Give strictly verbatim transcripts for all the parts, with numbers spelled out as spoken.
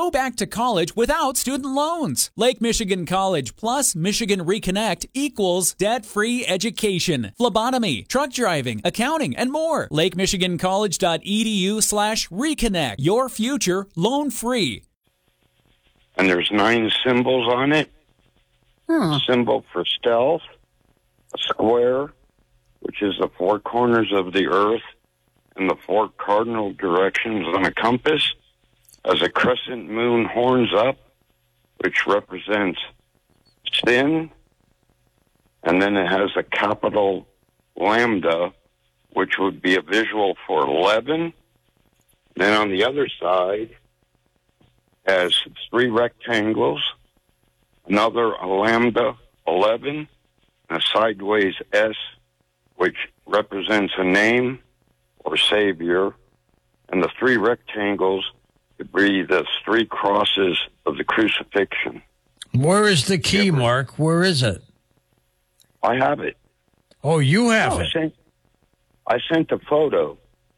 Go back to college without student loans. Lake Michigan College plus Michigan Reconnect equals debt-free education, phlebotomy, truck driving, accounting, and more. lake michigan college dot e d u slash reconnect. Your future loan-free. And there's nine symbols on it. Huh. Symbol for stealth, a square, which is the four corners of the earth, and the four cardinal directions on a compass, as a crescent moon horns up, which represents sin, and then it has a capital lambda, which would be a visual for eleven. Then on the other side, has three rectangles, another a lambda, eleven, and a sideways S, which represents a name or savior, and the three rectangles could be the three crosses of the crucifixion. Where is the key, Mark? Where is it? I have it. Oh, you have I it. sent, I sent a photo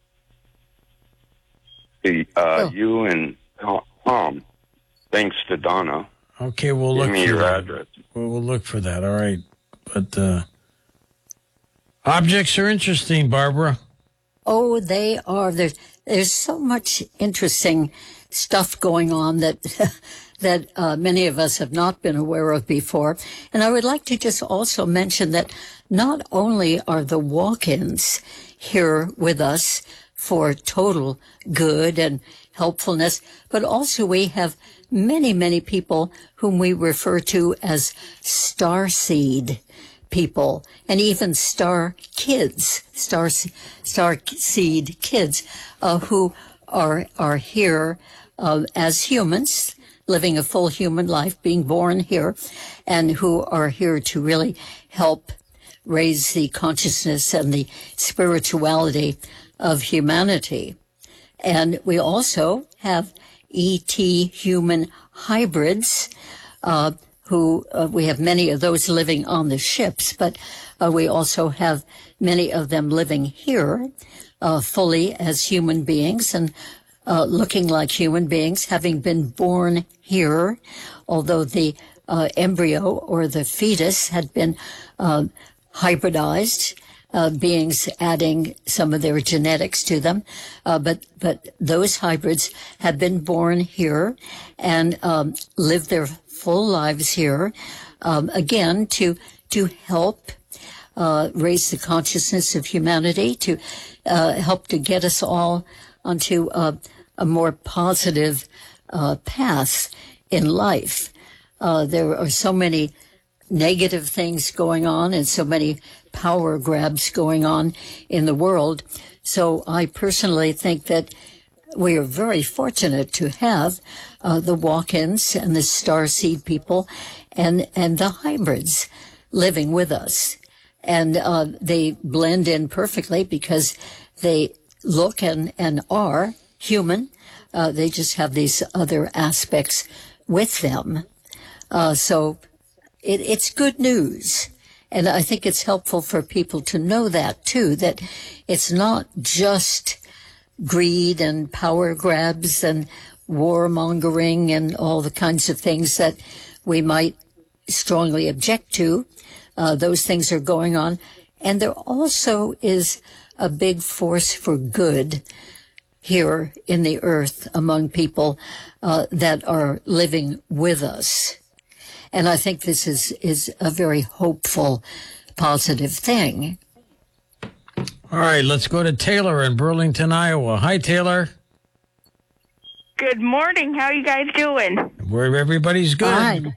to uh, Oh. you and Tom, thanks to Donna. Okay, we'll Give look me for your that. address. We'll, we'll look for that. All right. But uh, objects are interesting, Barbara. Oh, they are. There's there's so much interesting stuff going on that that uh, many of us have not been aware of before. And I would like to just also mention that not only are the walk-ins here with us for total good and helpfulness, but also we have many, many people whom we refer to as starseed people, and even star kids, star star seed kids, uh, who are are here uh, as humans, living a full human life, being born here, and who are here to really help raise the consciousness and the spirituality of humanity. And we also have E T human hybrids, uh, who uh, we have many of those living on the ships, but uh, we also have many of them living here uh, fully as human beings and uh, looking like human beings, having been born here, although the uh, embryo or the fetus had been uh, hybridized. Uh, beings adding some of their genetics to them, uh, but but those hybrids have been born here and um, live their full lives here, um, again to to help uh, raise the consciousness of humanity, to uh, help to get us all onto uh, a more positive uh, path in life. Uh, there are so many negative things going on and so many power grabs going on in the world. So I personally think that we are very fortunate to have uh, the walk-ins and the starseed people and, and the hybrids living with us. And uh, they blend in perfectly because they look and, and are human. Uh, they just have these other aspects with them. Uh, so it, it's good news. And I think it's helpful for people to know that, too, that it's not just greed and power grabs and warmongering and all the kinds of things that we might strongly object to. Uh, those things are going on. And there also is a big force for good here in the earth among people uh, that are living with us. And I think this is, is a very hopeful, positive thing. All right, let's go to Taylor in Burlington, Iowa. Hi, Taylor. Good morning. How are you guys doing? Where everybody's good. Fine.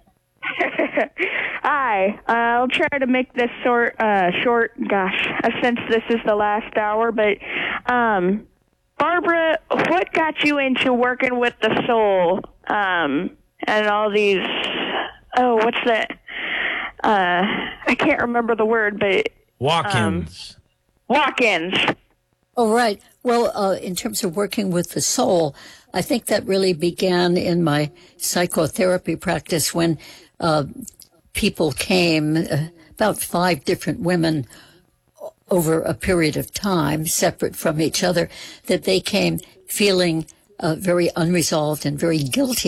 Hi. Uh, I'll try to make this short, uh, short, gosh, uh, since this is the last hour. But, um, Barbara, what got you into working with the soul um, and all these... Oh, what's that? Uh, I can't remember the word, but... Walk-ins. Um, walk-ins. Oh, right. Well, uh, in terms of working with the soul, I think that really began in my psychotherapy practice when uh, people came, uh, about five different women over a period of time, separate from each other, that they came feeling uh, very unresolved and very guilty